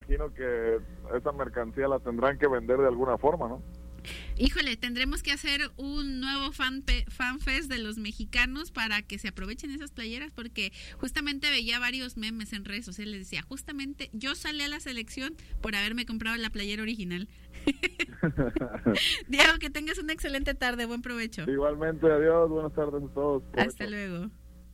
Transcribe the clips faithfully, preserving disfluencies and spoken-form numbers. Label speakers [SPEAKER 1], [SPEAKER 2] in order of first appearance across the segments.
[SPEAKER 1] imagino que esa mercancía la tendrán que vender de alguna forma, ¿no?
[SPEAKER 2] Híjole, tendremos que hacer un nuevo fan, pe- fan fest de los mexicanos para que se aprovechen esas playeras, porque justamente veía varios memes en redes sociales, decía, justamente yo salí a la selección por haberme comprado la playera original. Diego, que tengas una excelente tarde, buen provecho.
[SPEAKER 1] Igualmente, adiós, buenas tardes a todos. Provecho.
[SPEAKER 2] Hasta luego.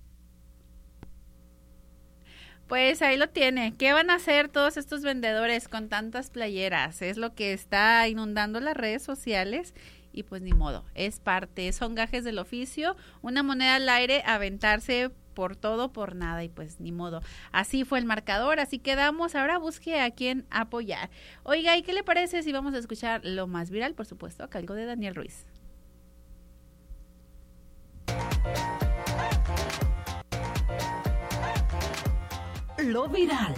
[SPEAKER 2] Pues ahí lo tiene. ¿Qué van a hacer todos estos vendedores con tantas playeras? Es lo que está inundando las redes sociales y pues ni modo, es parte, son gajes del oficio, una moneda al aire, aventarse por todo, por nada y pues ni modo. Así fue el marcador, así quedamos. Ahora busque a quién apoyar. Oiga, ¿y qué le parece si vamos a escuchar lo más viral, por supuesto, a cargo de Daniel Ruiz?
[SPEAKER 3] Lo viral.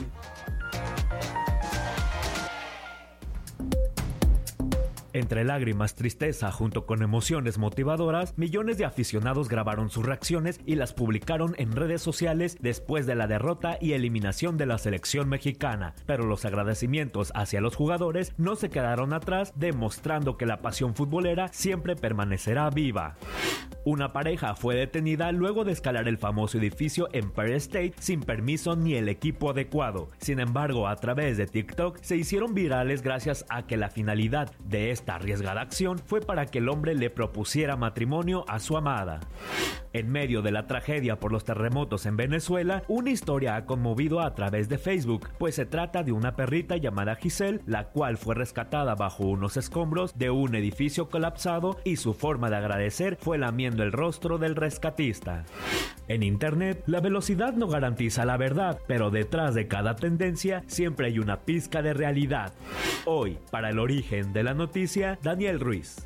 [SPEAKER 4] Entre lágrimas, tristeza, junto con emociones motivadoras, millones de aficionados grabaron sus reacciones y las publicaron en redes sociales después de la derrota y eliminación de la selección mexicana. Pero los agradecimientos hacia los jugadores no se quedaron atrás, demostrando que la pasión futbolera siempre permanecerá viva. Una pareja fue detenida luego de escalar el famoso edificio Empire State sin permiso ni el equipo adecuado. Sin embargo, a través de TikTok se hicieron virales gracias a que la finalidad de esta arriesgada acción fue para que el hombre le propusiera matrimonio a su amada. En medio de la tragedia por los terremotos en Venezuela, una historia ha conmovido a través de Facebook, pues se trata de una perrita llamada Giselle, la cual fue rescatada bajo unos escombros de un edificio colapsado y su forma de agradecer fue lamiendo el rostro del rescatista. En internet, la velocidad no garantiza la verdad, pero detrás de cada tendencia siempre hay una pizca de realidad. Hoy, para el origen de la noticia, Daniel Ruiz.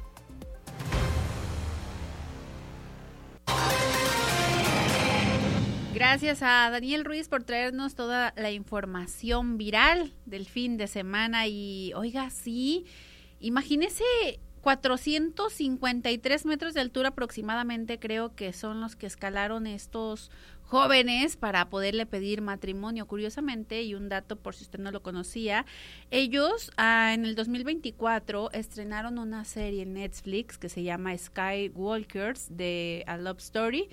[SPEAKER 2] Gracias a Daniel Ruiz por traernos toda la información viral del fin de semana. Y oiga, sí, imagínese cuatrocientos cincuenta y tres metros de altura aproximadamente, creo que son los que escalaron estos jóvenes para poderle pedir matrimonio. Curiosamente, y un dato por si usted no lo conocía, ellos ah, en el dos mil veinticuatro estrenaron una serie en Netflix que se llama Skywalkers de A Love Story.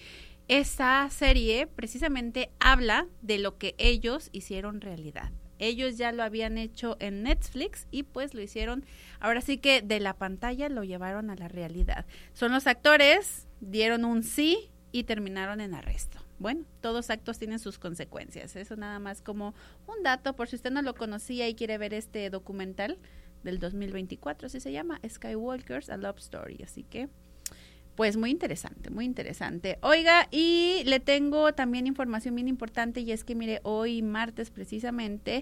[SPEAKER 2] Esta serie precisamente habla de lo que ellos hicieron realidad. Ellos ya lo habían hecho en Netflix y pues lo hicieron, ahora sí que de la pantalla lo llevaron a la realidad. Son los actores, dieron un sí y terminaron en arresto. Bueno, todos actos tienen sus consecuencias. Eso nada más como un dato por si usted no lo conocía y quiere ver este documental del dos mil veinticuatro, así se llama, Skywalkers, A Love Story. Así que pues muy interesante, muy interesante. Oiga, y le tengo también información bien importante, y es que mire, hoy martes precisamente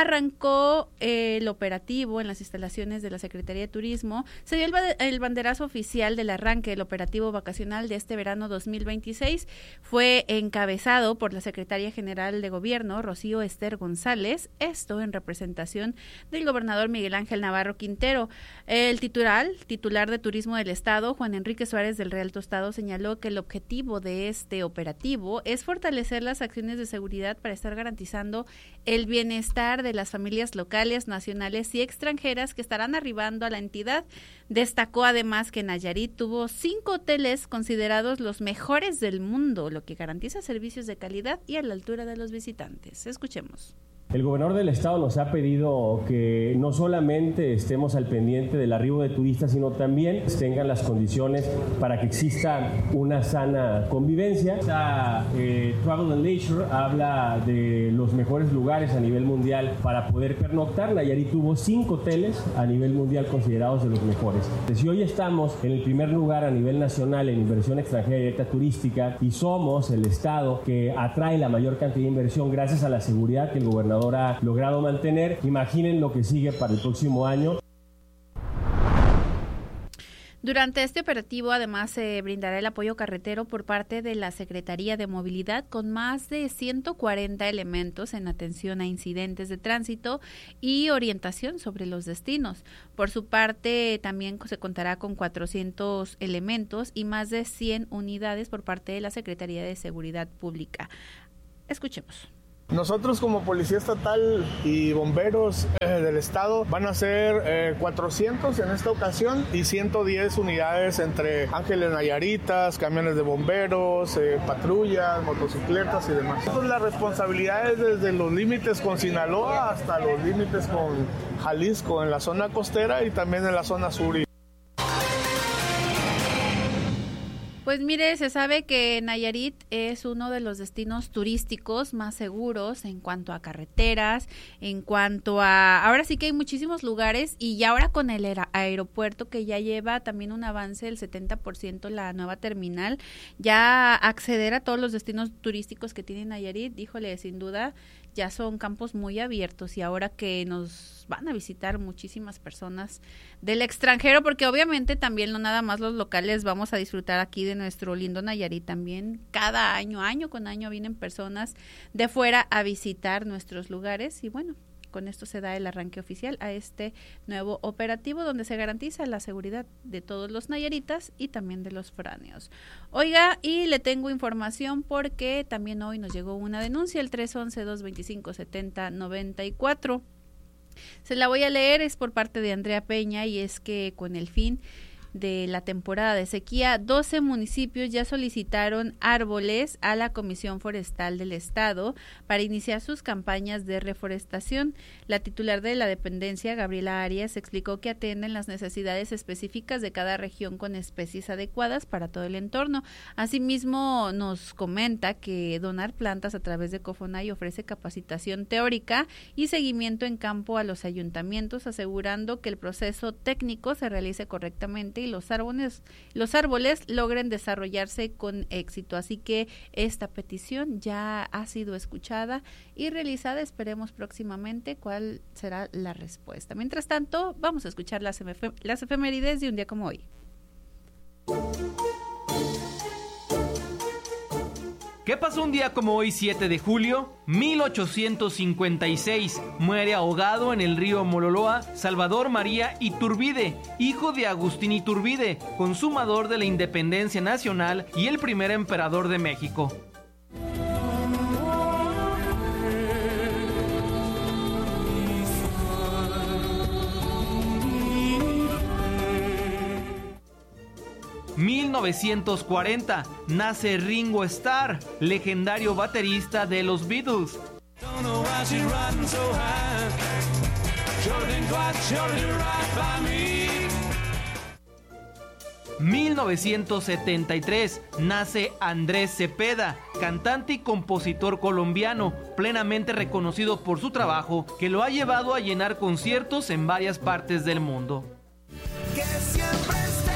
[SPEAKER 2] arrancó eh, el operativo en las instalaciones de la Secretaría de Turismo. Se dio el, el banderazo oficial del arranque del operativo vacacional de este verano dos mil veintiséis. Fue encabezado por la Secretaria General de Gobierno, Rocío Ester González, esto en representación del gobernador Miguel Ángel Navarro Quintero. El titular, titular de Turismo del Estado, Juan Enrique Suárez del Real Tostado, señaló que el objetivo de este operativo es fortalecer las acciones de seguridad para estar garantizando el bienestar de las familias locales, nacionales y extranjeras que estarán arribando a la entidad. Destacó además que Nayarit tuvo cinco hoteles considerados los mejores del mundo, lo que garantiza servicios de calidad y a la altura de los visitantes. Escuchemos.
[SPEAKER 5] El gobernador del estado nos ha pedido que no solamente estemos al pendiente del arribo de turistas, sino también tengan las condiciones para que exista una sana convivencia. Esta, eh, Travel and Leisure habla de los mejores lugares a nivel mundial para poder pernoctar. Nayarit tuvo cinco hoteles a nivel mundial considerados de los mejores. Si hoy estamos en el primer lugar a nivel nacional en inversión extranjera directa turística y somos el estado que atrae la mayor cantidad de inversión gracias a la seguridad que el gobernador ha logrado mantener, imaginen lo que sigue para el próximo año.
[SPEAKER 2] Durante este operativo, además, se brindará el apoyo carretero por parte de la Secretaría de Movilidad con más de ciento cuarenta elementos en atención a incidentes de tránsito y orientación sobre los destinos. Por su parte, también se contará con cuatrocientos elementos y más de cien unidades por parte de la Secretaría de Seguridad Pública. Escuchemos.
[SPEAKER 6] Nosotros como Policía Estatal y bomberos eh, del estado van a ser eh, cuatrocientos en esta ocasión y ciento diez unidades entre Ángeles Nayaritas, camiones de bomberos, eh, patrullas, motocicletas y demás. Entonces, la responsabilidad es desde los límites con Sinaloa hasta los límites con Jalisco en la zona costera y también en la zona sur.
[SPEAKER 2] Pues mire, se sabe que Nayarit es uno de los destinos turísticos más seguros en cuanto a carreteras, en cuanto a... Ahora sí que hay muchísimos lugares y ya ahora con el aeropuerto que ya lleva también un avance del setenta por ciento la nueva terminal, ya acceder a todos los destinos turísticos que tiene Nayarit, híjole, sin duda ya son campos muy abiertos y ahora que nos van a visitar muchísimas personas del extranjero, porque obviamente también no nada más los locales vamos a disfrutar aquí de nuestro lindo Nayarit, también cada año, año con año vienen personas de fuera a visitar nuestros lugares y bueno, con esto se da el arranque oficial a este nuevo operativo donde se garantiza la seguridad de todos los nayaritas y también de los foráneos. Oiga, y le tengo información porque también hoy nos llegó una denuncia, el tres once, dos veinticinco, setenta, noventa y cuatro. Se la voy a leer, es por parte de Andrea Peña y es que con el fin de la temporada de sequía, doce municipios ya solicitaron árboles a la Comisión Forestal del Estado para iniciar sus campañas de reforestación. La titular de la dependencia, Gabriela Arias, explicó que atienden las necesidades específicas de cada región con especies adecuadas para todo el entorno. Asimismo, nos comenta que donar plantas a través de Cofonay ofrece capacitación teórica y seguimiento en campo a los ayuntamientos, asegurando que el proceso técnico se realice correctamente y los árboles, los árboles logren desarrollarse con éxito. Así que esta petición ya ha sido escuchada y realizada. Esperemos próximamente cuál será la respuesta. Mientras tanto, vamos a escuchar las, efem- las efemérides de un día como hoy.
[SPEAKER 7] ¿Qué pasó un día como hoy, siete de julio? mil ochocientos cincuenta y seis. Muere ahogado en el río Mololoa Salvador María Iturbide, hijo de Agustín Iturbide, consumador de la independencia nacional y el primer emperador de México. mil novecientos cuarenta, nace Ringo Starr, legendario baterista de los Beatles. mil novecientos setenta y tres, nace Andrés Cepeda, cantante y compositor colombiano, plenamente reconocido por su trabajo, que lo ha llevado a llenar conciertos en varias partes del mundo.
[SPEAKER 8] Que siempre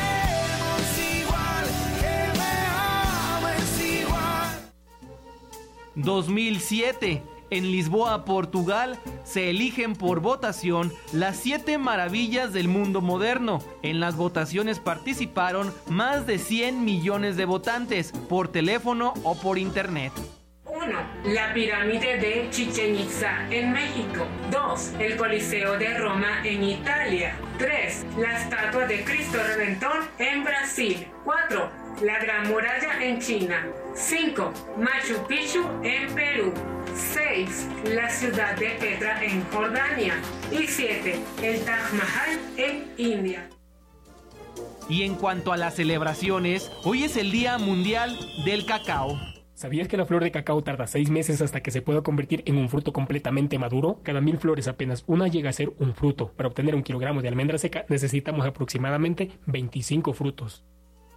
[SPEAKER 7] dos mil siete. En Lisboa, Portugal, se eligen por votación las siete maravillas del mundo moderno. En las votaciones participaron más de cien millones de votantes, por teléfono o por internet.
[SPEAKER 9] uno. La pirámide de Chichén Itzá en México. dos. El Coliseo de Roma en Italia. tres. La estatua de Cristo Redentor en Brasil. cuatro. La Gran Muralla en China. cinco. Machu Picchu en Perú. seis. La ciudad de Petra en Jordania. Y siete. El Taj Mahal en India.
[SPEAKER 7] Y en cuanto a las celebraciones, hoy es el Día Mundial del Cacao.
[SPEAKER 10] ¿Sabías que la flor de cacao tarda seis meses hasta que se pueda convertir en un fruto completamente maduro? Cada mil flores apenas una llega a ser un fruto. Para obtener un kilogramo de almendra seca necesitamos aproximadamente veinticinco frutos.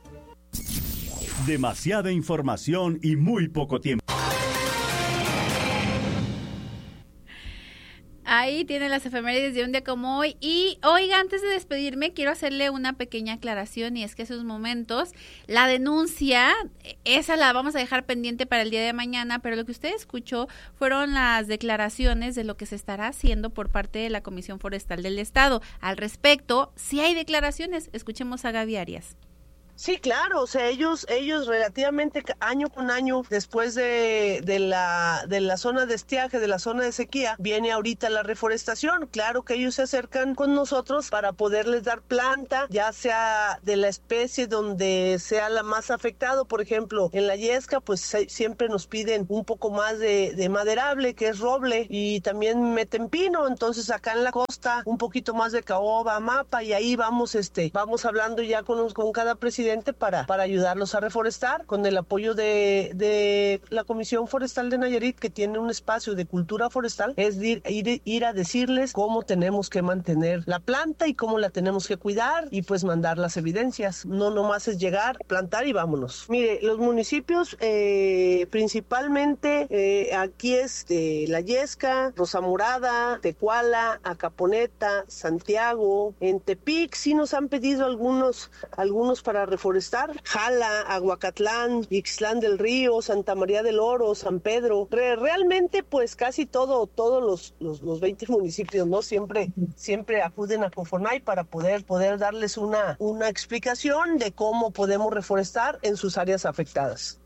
[SPEAKER 11] Demasiada información y muy poco tiempo.
[SPEAKER 2] Ahí tienen las efemérides de un día como hoy. Y oiga, antes de despedirme, quiero hacerle una pequeña aclaración, y es que esos momentos, la denuncia, esa la vamos a dejar pendiente para el día de mañana, pero lo que usted escuchó fueron las declaraciones de lo que se estará haciendo por parte de la Comisión Forestal del Estado. Al respecto, si hay declaraciones, escuchemos a Gaby Arias.
[SPEAKER 12] Sí, claro, o sea, ellos ellos relativamente año con año, después de, de la de la zona de estiaje, de la zona de sequía, viene ahorita la reforestación. Claro que ellos se acercan con nosotros para poderles dar planta, ya sea de la especie donde sea la más afectado. Por ejemplo, en la Yesca, pues siempre nos piden un poco más de, de maderable, que es roble, y también meten pino. Entonces acá en la costa, un poquito más de caoba, mapa, y ahí vamos, este, vamos hablando ya con, con cada presidente para, para ayudarlos a reforestar, con el apoyo de, de la Comisión Forestal de Nayarit, que tiene un espacio de cultura forestal. Es ir, ir, ir a decirles cómo tenemos que mantener la planta y cómo la tenemos que cuidar, y pues mandar las evidencias. No nomás es llegar, plantar y vámonos. Mire, los municipios eh, principalmente eh, aquí es eh, La Yesca, Rosa Morada, Tecuala, Acaponeta, Santiago. En Tepic sí nos han pedido algunos, algunos para reforestar. Jala, Aguacatlán, Ixtlán del Río, Santa María del Oro, San Pedro. Re- realmente pues casi todo, todos los, los, los veinte municipios, ¿no? Siempre, siempre acuden a Confornay para poder, poder darles una, una explicación de cómo podemos reforestar en sus áreas afectadas.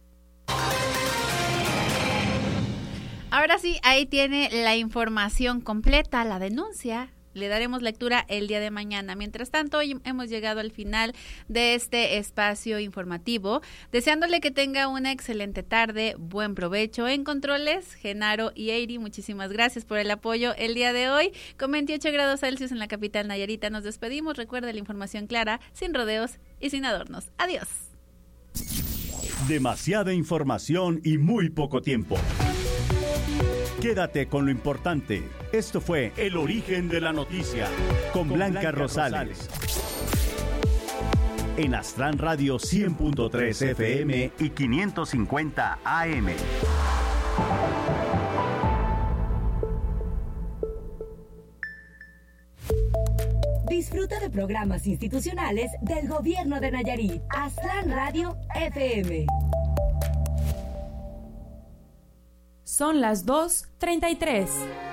[SPEAKER 2] Ahora sí, ahí tiene la información completa, la denuncia. Le daremos lectura el día de mañana. Mientras tanto, hoy hemos llegado al final de este espacio informativo, deseándole que tenga una excelente tarde, buen provecho. En controles, Genaro y Eiri, muchísimas gracias por el apoyo el día de hoy. Con veintiocho grados Celsius en la capital Nayarita nos despedimos. Recuerde la información clara, sin rodeos y sin adornos. Adiós.
[SPEAKER 11] Demasiada información y muy poco tiempo. Quédate con lo importante. Esto fue El Origen de la Noticia con, con Blanca, Blanca Rosales. Rosales. En Astran Radio cien punto tres F M y quinientos cincuenta A M.
[SPEAKER 3] Disfruta de programas institucionales del Gobierno de Nayarit. Astran Radio F M.
[SPEAKER 13] Son las dos treinta y tres.